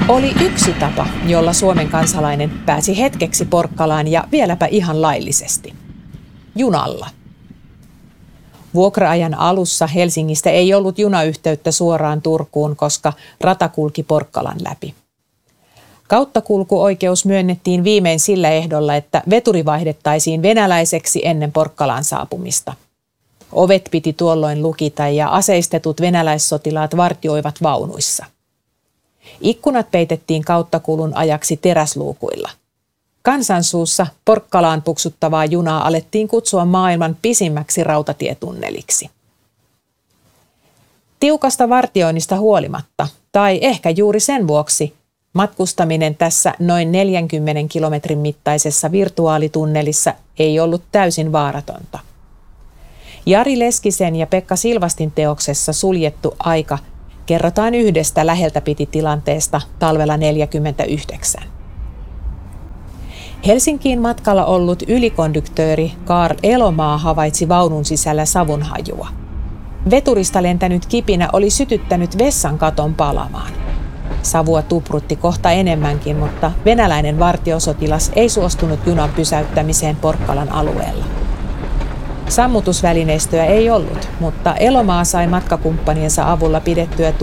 Oli yksi tapa, jolla Suomen kansalainen pääsi hetkeksi Porkkalaan ja vieläpä ihan laillisesti. Junalla. Vuokra-ajan alussa Helsingistä ei ollut junayhteyttä suoraan Turkuun, koska rata kulki Porkkalan läpi. Kauttakulkuoikeus myönnettiin viimein sillä ehdolla, että veturi vaihdettaisiin venäläiseksi ennen Porkkalaan saapumista. Ovet piti tuolloin lukita ja aseistetut venäläissotilaat vartioivat vaunuissa. Ikkunat peitettiin kauttakulun ajaksi teräsluukuilla. Kansansuussa Porkkalaan puksuttavaa junaa alettiin kutsua maailman pisimmäksi rautatietunneliksi. Tiukasta vartioinnista huolimatta, tai ehkä juuri sen vuoksi, matkustaminen tässä noin 40 kilometrin mittaisessa virtuaalitunnelissa ei ollut täysin vaaratonta. Jari Leskisen ja Pekka Silvastin teoksessa Suljettu aika kerrotaan yhdestä läheltä piti tilanteesta talvella 1949. Helsinkiin matkalla ollut ylikonduktööri Karl Elomaa havaitsi vaunun sisällä savunhajua. Veturista lentänyt kipinä oli sytyttänyt vessan katon palamaan. Savua tuprutti kohta enemmänkin, mutta venäläinen vartiosotilas ei suostunut junan pysäyttämiseen Porkkalan alueella. Sammutusvälineistöä ei ollut, mutta Elomaa sai matkakumppaniensa avulla pidettyä